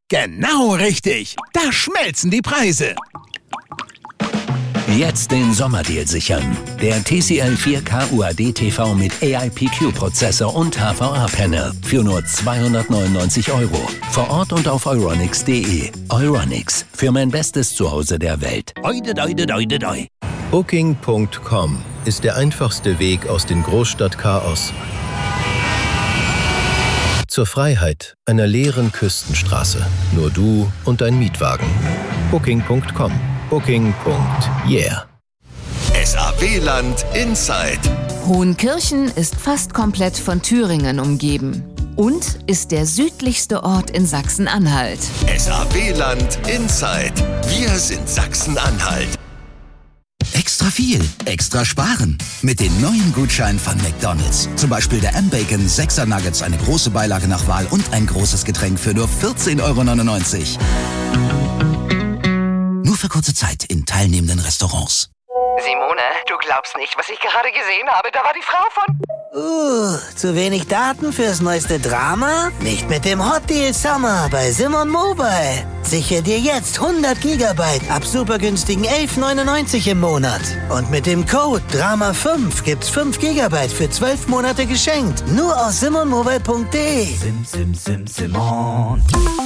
Genau richtig. Da schmelzen die Preise. Jetzt den Sommerdeal sichern. Der TCL 4K UHD TV mit AIPQ-Prozessor und HVA-Panel für nur 299 €. Vor Ort und auf euronics.de. Euronics, für mein bestes Zuhause der Welt. Oide, doide, doide, doi. Booking.com ist der einfachste Weg aus dem Großstadtchaos zur Freiheit einer leeren Küstenstraße. Nur du und dein Mietwagen. Booking.com. Booking.yeah. SAW-Land Inside. Hohenkirchen ist fast komplett von Thüringen umgeben und ist der südlichste Ort in Sachsen-Anhalt. SAW-Land Inside. Wir sind Sachsen-Anhalt. Extra viel, extra sparen. Mit den neuen Gutscheinen von McDonald's. Zum Beispiel der M-Bacon 6er Nuggets, eine große Beilage nach Wahl und ein großes Getränk für nur 14,99 €. Nur für kurze Zeit in teilnehmenden Restaurants. Simone, du glaubst nicht, was ich gerade gesehen habe. Da war die Frau von... Zu wenig Daten fürs neueste Drama? Nicht mit dem Hot Deal Summer bei Simon Mobile. Sichere dir jetzt 100 GB ab super günstigen 11,99 € im Monat. Und mit dem Code DRAMA5 gibt's 5 GB für 12 Monate geschenkt. Nur aus simonmobile.de. Simon.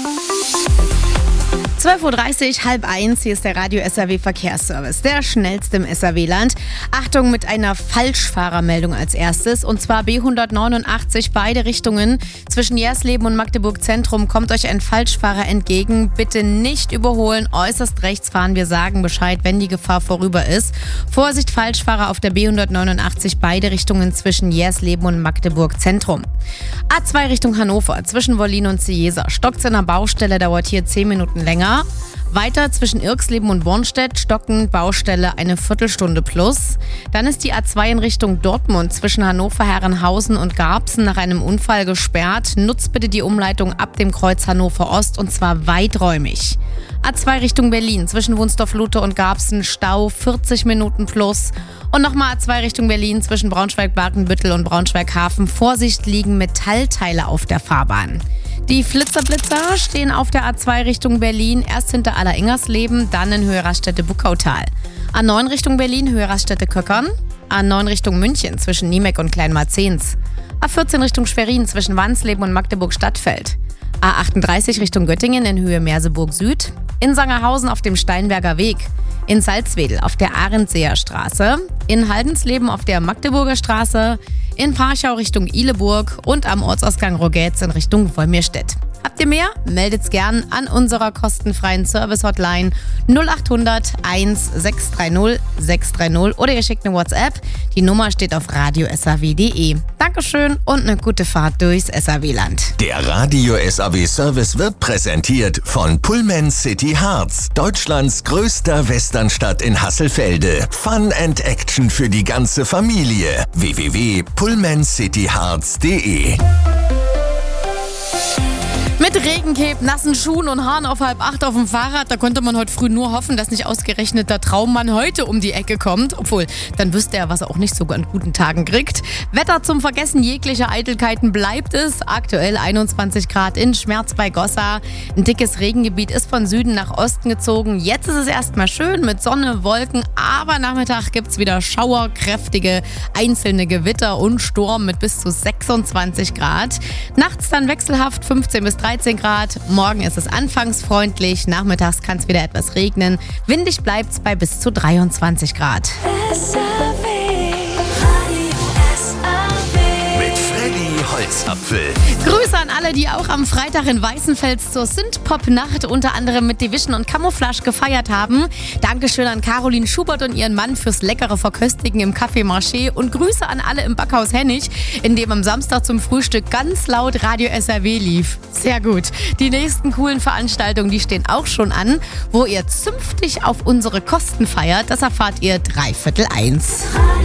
12:30 Uhr, 12:30, hier ist der Radio SAW Verkehrsservice, der schnellste im SAW-Land. Achtung mit einer Falschfahrermeldung als erstes, und zwar B189, beide Richtungen. Zwischen Jersleben und Magdeburg Zentrum kommt euch ein Falschfahrer entgegen. Bitte nicht überholen, äußerst rechts fahren, wir sagen Bescheid, wenn die Gefahr vorüber ist. Vorsicht, Falschfahrer auf der B189, beide Richtungen zwischen Jersleben und Magdeburg Zentrum. A2 Richtung Hannover, zwischen Wollin und Ciesa. Stockt's in der Baustelle, dauert hier 10 Minuten länger. Weiter zwischen Irxleben und Bornstedt, Stocken, Baustelle, eine Viertelstunde plus. Dann ist die A2 in Richtung Dortmund zwischen Hannover, Herrenhausen und Garbsen nach einem Unfall gesperrt. Nutzt bitte die Umleitung ab dem Kreuz Hannover Ost, und zwar weiträumig. A2 Richtung Berlin zwischen Wunstorf-Lute und Garbsen, Stau 40 Minuten plus. Und nochmal A2 Richtung Berlin zwischen Braunschweig-Barkenbüttel und Braunschweig-Hafen. Vorsicht, liegen Metallteile auf der Fahrbahn. Die Flitzer-Blitzer stehen auf der A2 Richtung Berlin, erst hinter Aller-Ingersleben, dann in Höhe Raststätte-Buckautal. A9 Richtung Berlin, Höhe Raststätte-Köckern. A9 Richtung München zwischen Niemek und Kleinmarzens. A14 Richtung Schwerin zwischen Wansleben und Magdeburg-Stadtfeld. A38 Richtung Göttingen in Höhe Merseburg Süd. In Sangerhausen auf dem Steinberger Weg. In Salzwedel auf der Arendseer Straße. In Haldensleben auf der Magdeburger Straße. In Parchau Richtung Ihleburg und am Ortsausgang Rogetz in Richtung Wolmirstedt. Habt ihr mehr? Meldet's gern an unserer kostenfreien Service-Hotline 0800 1630 630 oder ihr schickt eine WhatsApp. Die Nummer steht auf radio-saw.de. Dankeschön und eine gute Fahrt durchs SAW-Land. Der Radio SAW Service wird präsentiert von Pullman City Harz, Deutschlands größter Westernstadt in Hasselfelde. Fun and Action für die ganze Familie. www.pullmancityharz.de. Mit Regencape, nassen Schuhen und Haaren auf 7:30 auf dem Fahrrad, da konnte man heute früh nur hoffen, dass nicht ausgerechnet der Traummann heute um die Ecke kommt. Obwohl, dann wüsste er, was er auch nicht so an guten Tagen kriegt. Wetter zum Vergessen jeglicher Eitelkeiten bleibt es. Aktuell 21 Grad in Schmerz bei Gossa. Ein dickes Regengebiet ist von Süden nach Osten gezogen. Jetzt ist es erstmal schön mit Sonne, Wolken, aber Nachmittag gibt's wieder Schauer, kräftige einzelne Gewitter und Sturm mit bis zu 26 Grad. Nachts dann wechselhaft 15 bis 13 Grad. Morgen ist es anfangs freundlich, nachmittags kann es wieder etwas regnen. Windig bleibt es bei bis zu 23 Grad. Holzapfel. Grüße an alle, die auch am Freitag in Weißenfels zur Synthpop-Nacht unter anderem mit Division und Camouflage gefeiert haben. Dankeschön an Caroline Schubert und ihren Mann fürs leckere Verköstigen im Café Marché und Grüße an alle im Backhaus Hennig, in dem am Samstag zum Frühstück ganz laut Radio SAW lief. Sehr gut. Die nächsten coolen Veranstaltungen, die stehen auch schon an. Wo ihr zünftig auf unsere Kosten feiert, das erfahrt ihr 1:15.